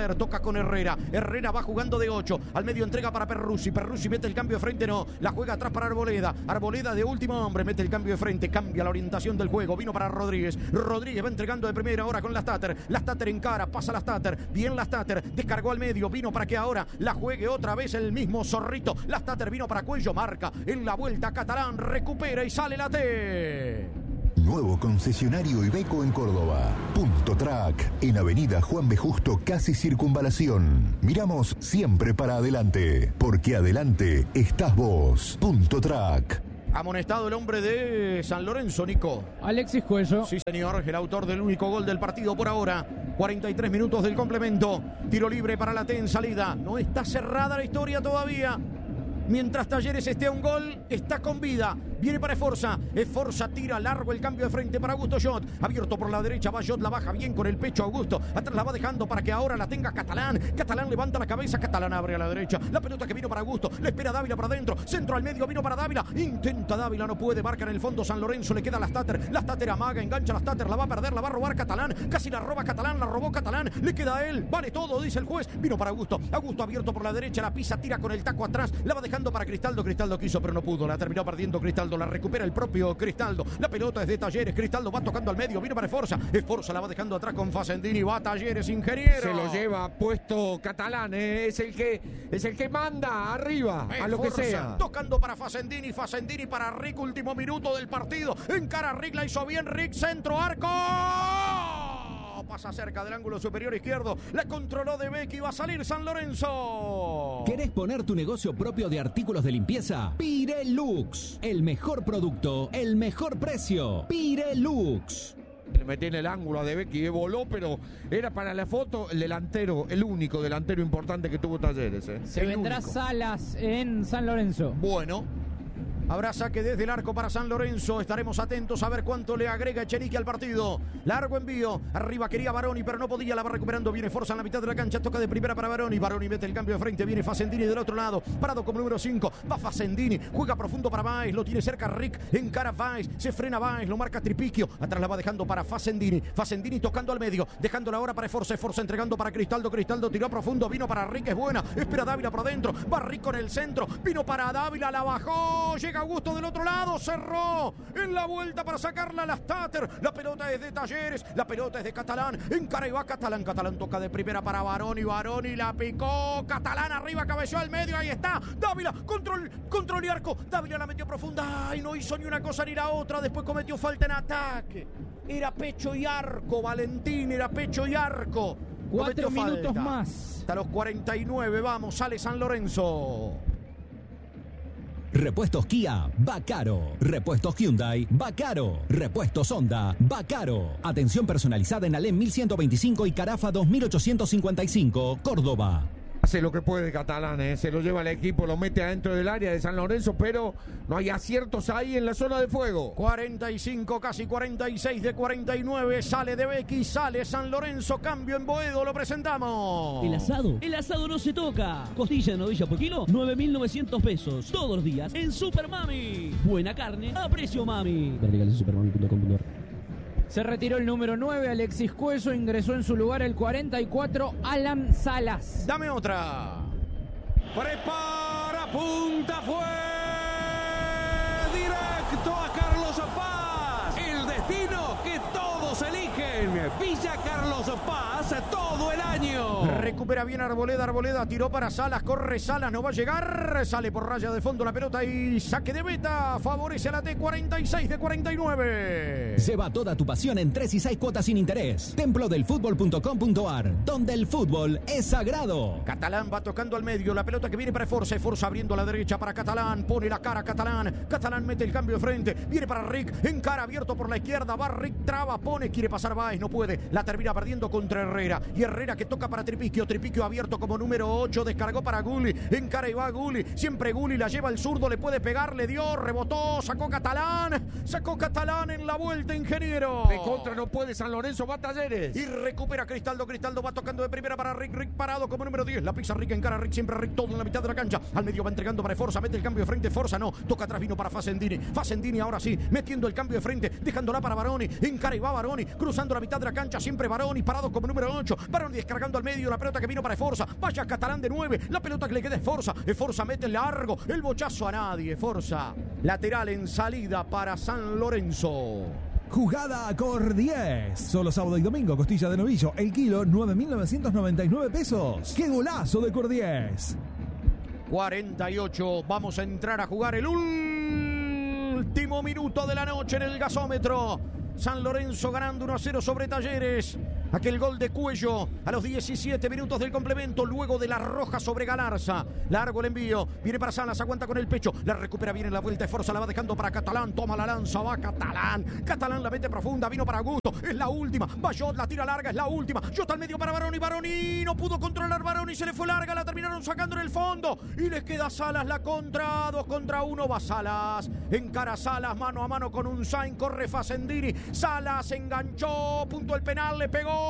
con Herrera. Herrera va jugando de 8. Al medio entrega para Perruzzi. Perruzzi mete el cambio de frente, no. La juega atrás para Arboleda. Arboleda de último hombre, mete el cambio de frente. Cambia la orientación del juego. Vino para Rodríguez. Rodríguez va entregando de primera ahora con Lastater. Lastater encara, pasa Lastater. Bien Lastater. Descargó al medio. Vino para que ahora la juegue otra vez el mismo Zorrito. Lastater vino para Cuello. Marca en la vuelta Catalán. Recupera y sale la T. Nuevo concesionario Iveco en Córdoba. Punto Track, en Avenida Juan B. Justo, casi Circunvalación. Miramos siempre para adelante, porque adelante estás vos. Punto Track. Amonestado el hombre de San Lorenzo, Nico. Alexis Cuello. Sí, señor, el autor del único gol del partido por ahora. 43 minutos del complemento. Tiro libre para la T en salida. No está cerrada la historia todavía. Mientras Talleres esté a un gol, está con vida. Viene para Esforza. Esforza tira largo el cambio de frente para Augusto Jot. Abierto por la derecha, va Jot, la baja bien con el pecho Augusto. Atrás la va dejando para que ahora la tenga Catalán. Catalán levanta la cabeza, Catalán abre a la derecha. La pelota que vino para Augusto. Le espera Dávila para adentro. Centro al medio, vino para Dávila. Intenta Dávila, no puede. Marca en el fondo San Lorenzo. Le queda Lastater. Lastater amaga, engancha Lastater. La va a perder, la va a robar Catalán. Casi la roba Catalán, la robó Catalán. Le queda a él. Vale todo, dice el juez. Vino para Augusto. Augusto abierto por la derecha. La pisa, tira con el taco atrás. La va dejando para Cristaldo. Cristaldo quiso, pero no pudo. La terminó perdiendo Cristaldo. La recupera el propio Cristaldo. La pelota es de Talleres. Cristaldo va tocando al medio. Vino para Esforza. Esforza la va dejando atrás con Facendini. Va Talleres, ingeniero. Se lo lleva puesto Catalán. Es el que manda arriba a lo que sea. Tocando para Facendini. Facendini para Rick. Último minuto del partido. Encara Rick. La hizo bien Rick. Centro, arco. Pasa cerca del ángulo superior izquierdo. La controló de Becky. Va a salir San Lorenzo. ¿Querés poner tu negocio propio de artículos de limpieza? Pirelux. El mejor producto, el mejor precio. Pirelux. Le metí en el ángulo a De Becky, voló, pero era para la foto el delantero, el único delantero importante que tuvo Talleres. Se vendrá único. Salas en San Lorenzo. Bueno. Habrá saque desde el arco para San Lorenzo. Estaremos atentos a ver cuánto le agrega Echenique al partido. Largo envío. Arriba quería Baroni, pero no podía. La va recuperando. Viene Forza en la mitad de la cancha. Toca de primera para Baroni. Baroni mete el cambio de frente. Viene Facendini del otro lado. Parado como número 5. Va Facendini. Juega profundo para Baez. Lo tiene cerca Rick. Encara Baez. Se frena Baez. Lo marca Tripiquio. Atrás la va dejando para Facendini. Facendini tocando al medio. Dejándola ahora para Esforza. Esforza entregando para Cristaldo. Cristaldo tiró profundo. Vino para Rick. Es buena. Espera Dávila por adentro. Va Rick con el centro. Vino para Dávila. La bajó. Llega Augusto del otro lado. Cerró en la vuelta para sacarla a Lastater. La pelota es de Talleres. La pelota es de Catalán. Encara y va Catalán. Catalán toca de primera para Baroni. Baroni la picó. Catalán arriba, cabeceó al medio. Ahí está. Dávila. Control y arco. Dávila la metió profunda. Ay, no hizo ni una cosa ni la otra. Después cometió falta en ataque. Era pecho y arco, Valentín. Era pecho y arco. 4 minutos falta. más. Hasta los 49. Vamos, sale San Lorenzo. Repuestos Kia, va caro. Repuestos Hyundai, va caro. Repuestos Honda, va caro. Atención personalizada en Alem 1125 y Carafa 2855, Córdoba. Hace lo que puede Catalán, se lo lleva al equipo, lo mete adentro del área de San Lorenzo, pero no hay aciertos ahí en la zona de fuego. 45, casi 46 de 49, sale de Becky, sale San Lorenzo, cambio en Boedo, lo presentamos. El asado no se toca. Costilla de novilla por kilo, 9.900 pesos. Todos los días en Super Mami. Buena carne a precio mami. Se retiró el número 9, Alexis Cuello, ingresó en su lugar el 44, Alan Salas. Dame otra. Prepara, punta, fue directo a Carlos Paz. El destino que todos eligen. Villa Carlos Paz todo el año. Recupera bien Arboleda, Arboleda tiró para Salas, corre Salas, no va a llegar. Sale por raya de fondo la pelota y saque de meta. Favorece a la T, 46 de 49. Lleva toda tu pasión en 3 y 6 cuotas sin interés. Templodelfutbol.com.ar, donde el fútbol es sagrado. Catalán va tocando al medio, la pelota que viene para Esforza. Esforza abriendo a la derecha para Catalán, pone la cara Catalán. Catalán mete el cambio de frente, viene para Rick, encara abierto por la izquierda, va Rick, traba, pone, quiere pasar Baez, no puede. La termina perdiendo contra Herrera. Y Herrera que toca para Tripiquio. Tripiquio abierto como número 8. Descargó para Gulli. Encara y va Gulli. Siempre Gulli la lleva al zurdo. Le puede pegar. Le dio. Rebotó. Sacó Catalán. Sacó Catalán en la vuelta, ingeniero. De contra no puede San Lorenzo. Va Talleres. Y recupera Cristaldo. Cristaldo va tocando de primera para Rick. Rick parado como número 10. La pisa Rick. Encara Rick. Siempre Rick. Todo en la mitad de la cancha. Al medio va entregando para Forza. Mete el cambio de frente. Forza no. Toca atrás. Vino para Facendini. Facendini ahora sí. Metiendo el cambio de frente. Dejándola para Baroni. Encara y va Baroni. Baroni, cruzando la mitad de la cancha, siempre Baroni, parado como número 8. Baroni descargando al medio, la pelota que vino para Esforza. Vaya Catalán de 9, la pelota que le queda a Esforza. Esforza mete el largo, el bochazo a nadie. Esforza, lateral en salida para San Lorenzo. Jugada Cor 10. Solo sábado y domingo, costilla de novillo, el kilo, 9.999 pesos. ¡Qué golazo de Cor 10! 48, vamos a entrar a jugar el último minuto de la noche en el gasómetro. San Lorenzo ganando 1-0 sobre Talleres. Aquel gol de Cuello a los 17 minutos del complemento, luego de la roja sobre Galarza. Largo el envío, viene para Salas, aguanta con el pecho, la recupera bien en la vuelta, Esforza la va dejando para Catalán, toma la lanza, va Catalán. Catalán la mete profunda, vino para Augusto, es la última. Bayot la tira larga, es la última. Jot al medio para Baroni, Baroni no pudo controlar Baroni, se le fue larga, la terminaron sacando en el fondo. Y les queda Salas la contra, 2 contra 1, va Salas. Encara Salas, mano a mano con un Sainz, corre Facendini. Salas enganchó, punto el penal, le pegó.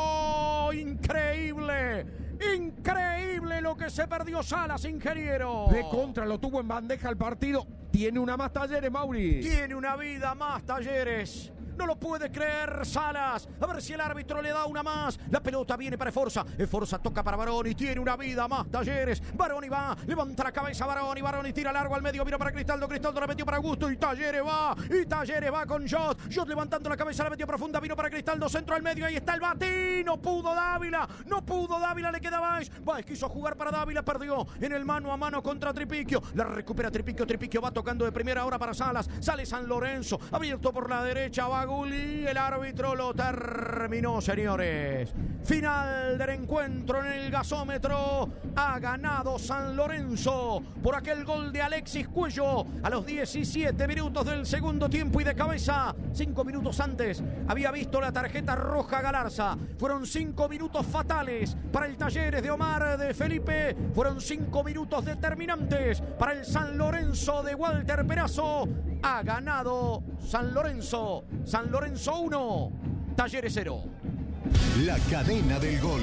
Increíble, increíble lo que se perdió Salas, ingeniero. De contra, lo tuvo en bandeja el partido. Tiene una más Talleres, Mauri. Tiene una vida más Talleres. No lo puede creer Salas. A ver si el árbitro le da una más. La pelota viene para Esforza. Esforza toca para Baroni. Tiene una vida más Talleres. Baroni va. Levanta la cabeza Baroni. Baroni tira largo al medio. Vino para Cristaldo. Cristaldo la metió para Augusto. Y Talleres va. Y Talleres va con Jot. Jot levantando la cabeza. La metió profunda. Vino para Cristaldo. Centro al medio. Ahí está el Batí. No pudo Dávila. No pudo Dávila. Le queda Baez. Baez quiso jugar para Dávila. Perdió en el mano a mano contra Tripiquio. La recupera Tripiquio. Tripiquio va tocando de primera hora para Salas. Sale San Lorenzo. Abierto por la derecha. Va Gulli, el árbitro lo terminó, señores. Final del encuentro en el gasómetro. Ha ganado San Lorenzo por aquel gol de Alexis Cuello a los 17 minutos del segundo tiempo y de cabeza. 5 minutos antes había visto la tarjeta roja Galarza. Fueron 5 minutos fatales para el Talleres de Omar de Felipe. Fueron 5 minutos determinantes para el San Lorenzo de Walter Perazo. Ha ganado San Lorenzo. San Lorenzo 1, Talleres 0. La cadena del gol.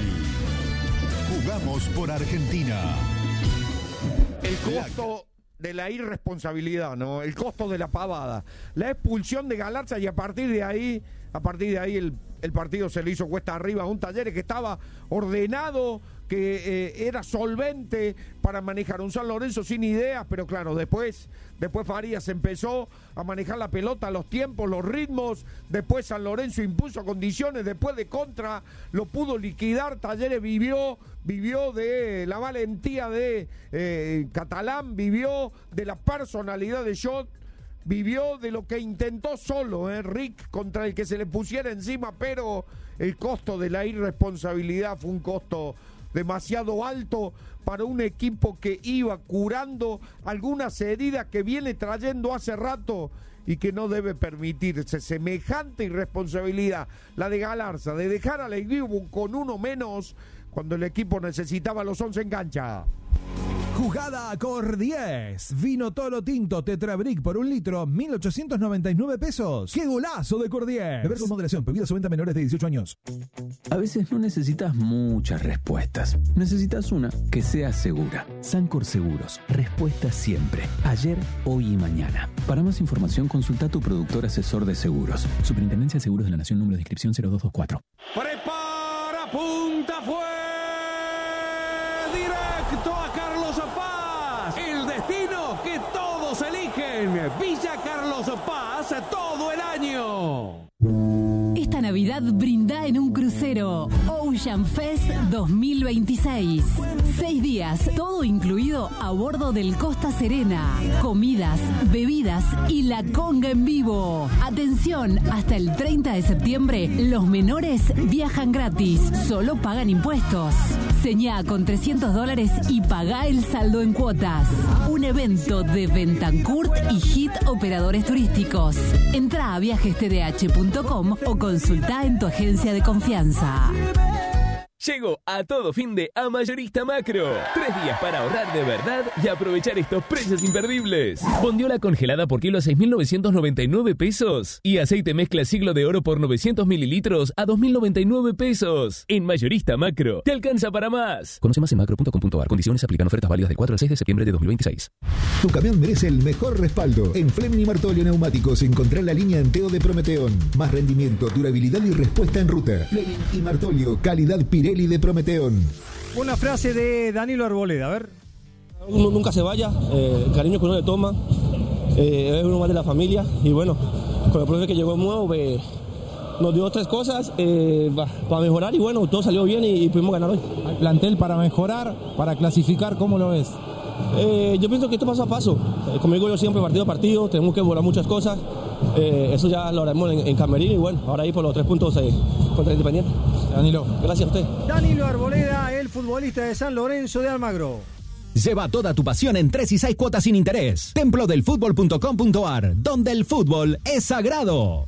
Jugamos por Argentina. El costo de la irresponsabilidad, ¿no? El costo de la pavada. La expulsión de Galarza y a partir de ahí el partido se le hizo cuesta arriba a un Talleres que estaba ordenado, que era solvente para manejar un San Lorenzo sin ideas, pero claro, después Farías empezó a manejar la pelota, los tiempos, los ritmos, después San Lorenzo impuso condiciones, después de contra lo pudo liquidar. Talleres vivió de la valentía de Catalán, vivió de la personalidad de Jot, vivió de lo que intentó solo Rick contra el que se le pusiera encima, pero el costo de la irresponsabilidad fue un costo demasiado alto para un equipo que iba curando algunas heridas que viene trayendo hace rato y que no debe permitirse semejante irresponsabilidad, la de Galarza, de dejar al equipo con uno menos cuando el equipo necesitaba los 11 en cancha. Jugada Cor 10. Vino Toro Tinto Tetrabric por 1 litro, 1.899 pesos. ¡Qué golazo de Cor 10! Beber con moderación, prohibida su venta a menores de 18 años. A veces no necesitas muchas respuestas. Necesitas una que sea segura. Sancor Seguros. Respuesta siempre. Ayer, hoy y mañana. Para más información, consulta a tu productor asesor de seguros. Superintendencia de Seguros de la Nación, número de inscripción 0224. Prepara, punta, fue directo a Carlos Paz. El destino que todos eligen. Villa Carlos Paz todo el año. Esta Navidad brinda en un crucero. Ocean Fest 2026. 6 días, todo incluido a bordo del Costa Serena. Comidas, bebidas y la conga en vivo. Atención, hasta el 30 de septiembre, los menores viajan gratis. Solo pagan impuestos. Señá con $300 y pagá el saldo en cuotas. Un evento de Bentancourt y Hit Operadores Turísticos. Entrá a viajestdh.com o consultá en tu agencia de confianza. Llegó a todo fin de a Mayorista Macro. 3 días para ahorrar de verdad y aprovechar estos precios imperdibles. Bondiola congelada por kilo a 6.999 pesos. Y aceite mezcla Siglo de Oro por 900 mililitros a 2.099 pesos. En Mayorista Macro, te alcanza para más. Conoce más en macro.com.ar. Condiciones aplican. Ofertas válidas del 4 al 6 de septiembre de 2026. Tu camión merece el mejor respaldo. En Fleming y Martolio Neumáticos encontrás la línea Anteo de Prometeón. Más rendimiento, durabilidad y respuesta en ruta. Fleming y Martolio, calidad Pirelli de Prometeón. Una frase de Danilo Arboleda, a ver. Uno nunca se vaya, el cariño que uno le toma, es uno más de la familia y bueno, con el profe que llegó nuevo nos dio 3 cosas para mejorar y bueno, todo salió bien y pudimos ganar hoy. ¿Hay plantel para mejorar, para clasificar? ¿Cómo lo ves? Yo pienso que esto paso a paso, como digo yo siempre, partido a partido, tenemos que mejorar muchas cosas, eso ya lo haremos en Camerino y bueno, ahora ahí por los 3 puntos contra Independiente. Danilo. Gracias a usted. Danilo Arboleda, el futbolista de San Lorenzo de Almagro. Lleva toda tu pasión en 3 y 6 cuotas sin interés. Templodelfutbol.com.ar, donde el fútbol es sagrado.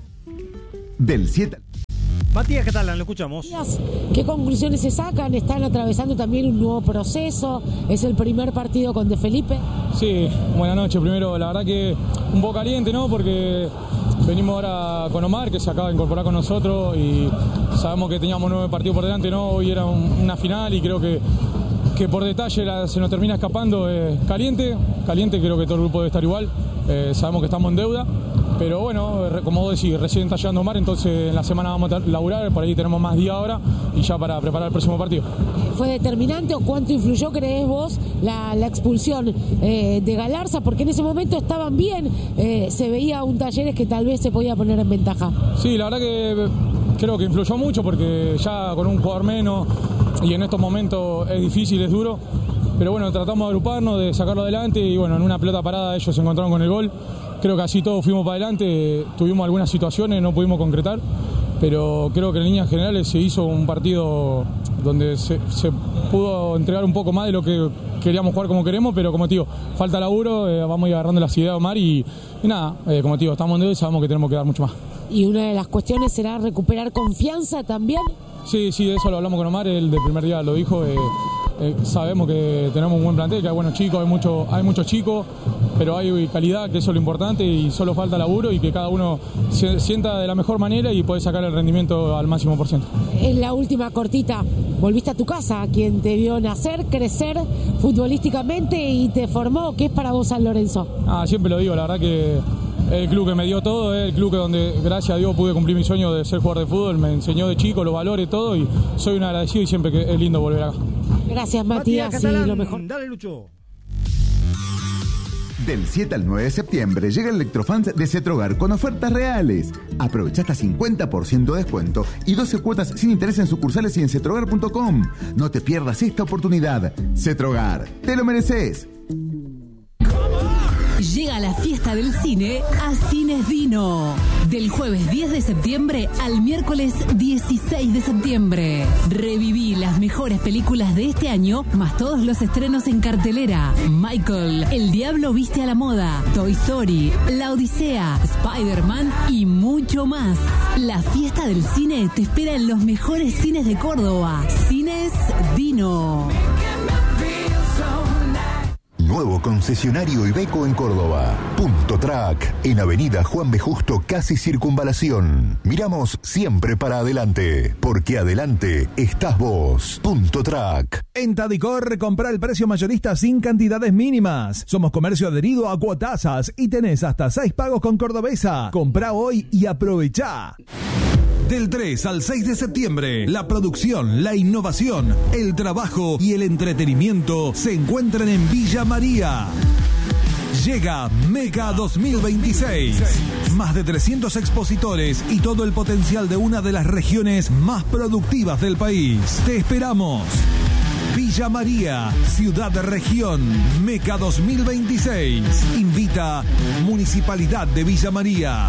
Del 7. Matías Catalán, lo escuchamos. ¿Qué conclusiones se sacan? Están atravesando también un nuevo proceso. Es el primer partido con De Felipe. Sí, buenas noches. Primero, la verdad que un poco caliente, ¿no? Porque venimos ahora con Omar, que se acaba de incorporar con nosotros y sabemos que teníamos 9 partidos por delante, ¿no? Hoy era una final y creo que por detalle se nos termina escapando. Caliente, creo que todo el grupo debe estar igual. Sabemos que estamos en deuda. Pero bueno, como vos decís, recién está llegando Omar, entonces en la semana vamos a laburar, por ahí tenemos más día ahora y ya para preparar el próximo partido. ¿Fue determinante o cuánto influyó, crees vos, la expulsión de Galarza? Porque en ese momento estaban bien, se veía un Talleres que tal vez se podía poner en ventaja. Sí, la verdad que creo que influyó mucho porque ya con un jugador menos y en estos momentos es difícil, es duro. Pero bueno, tratamos de agruparnos, de sacarlo adelante y bueno, en una pelota parada ellos se encontraron con el gol. Creo que así todos fuimos para adelante, tuvimos algunas situaciones, no pudimos concretar, pero creo que en líneas generales se hizo un partido donde se pudo entregar un poco más de lo que queríamos jugar como queremos, pero como te digo, falta laburo, vamos a ir agarrando las ideas de Omar y nada, como te digo, estamos en deuda y sabemos que tenemos que dar mucho más. ¿Y una de las cuestiones será recuperar confianza también? Sí, de eso lo hablamos con Omar, él del primer día lo dijo. Sabemos que tenemos un buen plantel, que hay buenos chicos, hay muchos chicos, pero hay calidad, que eso es lo importante y solo falta laburo y que cada uno se sienta de la mejor manera y puede sacar el rendimiento al máximo %. En la última cortita, volviste a tu casa, quien te vio nacer, crecer futbolísticamente y te formó. ¿Qué es para vos San Lorenzo? Siempre lo digo, la verdad que el club que me dio todo, el club que donde gracias a Dios pude cumplir mi sueño de ser jugador de fútbol, me enseñó de chico los valores, todo y soy un agradecido y siempre que es lindo volver acá. Gracias Matías, Catalán, y lo mejor. Dale Lucho. Del 7 al 9 de septiembre llega el Electrofans de Cetrogar con ofertas reales. Aprovecha hasta 50% de descuento y 12 cuotas sin interés en sucursales y en cetrogar.com. No te pierdas esta oportunidad. Cetrogar, te lo mereces. Llega la fiesta del cine a Cines Dino. Del jueves 10 de septiembre al miércoles 16 de septiembre. Reviví las mejores películas de este año, más todos los estrenos en cartelera. Michael, El Diablo Viste a la Moda, Toy Story, La Odisea, Spider-Man y mucho más. La fiesta del cine te espera en los mejores cines de Córdoba. Cines Dino. Nuevo concesionario Iveco en Córdoba. Punto Track, en Avenida Juan B. Justo, casi Circunvalación. Miramos siempre para adelante, porque adelante estás vos. Punto Track. En Tadicor, compra el precio mayorista sin cantidades mínimas. Somos comercio adherido a Cuotasas y tenés hasta 6 pagos con Cordobesa. Comprá hoy y aprovechá. Del 3 al 6 de septiembre, la producción, la innovación, el trabajo y el entretenimiento se encuentran en Villa María. Llega Mega 2026. Más de 300 expositores y todo el potencial de una de las regiones más productivas del país. Te esperamos. Villa María, Ciudad de Región, Meca 2026. Invita Municipalidad de Villa María.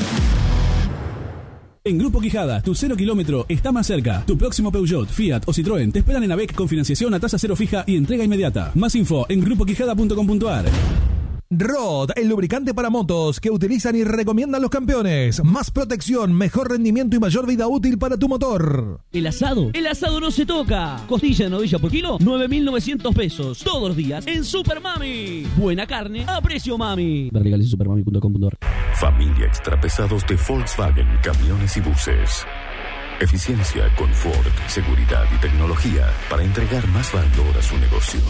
En Grupo Quijada, tu 0 kilómetro está más cerca. Tu próximo Peugeot, Fiat o Citroën te esperan en AVEC con financiación a tasa cero fija y entrega inmediata. Más info en grupoquijada.com.ar. Rod, el lubricante para motos que utilizan y recomiendan los campeones. Más protección, mejor rendimiento y mayor vida útil para tu motor. El asado no se toca. Costilla de novilla por kilo, 9.900 pesos. Todos los días en Super Mami. Buena carne a precio mami. Ver legales en supermami.com.ar. Familia extrapesados de Volkswagen, camiones y buses. Eficiencia, confort, seguridad y tecnología para entregar más valor a su negocio.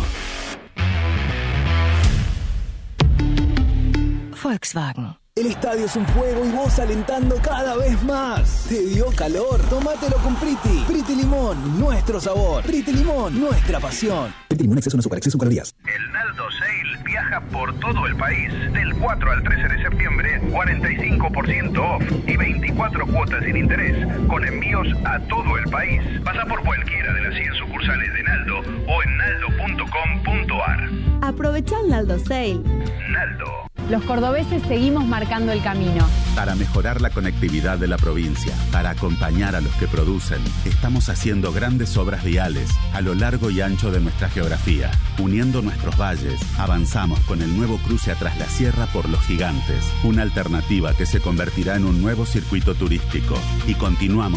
Volkswagen. El estadio es un juego y vos alentando cada vez más. ¿Te dio calor? Tómatelo con Priti. Priti Limón, nuestro sabor. Priti Limón, nuestra pasión. Priti Limón, exceso en azúcar, exceso en calorías. El Naldo Sale viaja por todo el país. Del 4 al 13 de septiembre, 45% off y 24 cuotas sin interés, con envíos a todo el país. Pasa por cualquiera de las 100 sucursales de Naldo o en naldo.com.ar. Aprovecha el Naldo Sale. Naldo. Los cordobeses seguimos marcando el camino. Para mejorar la conectividad de la provincia, para acompañar a los que producen, estamos haciendo grandes obras viales a lo largo y ancho de nuestra geografía. Uniendo nuestros valles, avanzamos con el nuevo cruce a Tras la Sierra por Los Gigantes, una alternativa que se convertirá en un nuevo circuito turístico. Y continuamos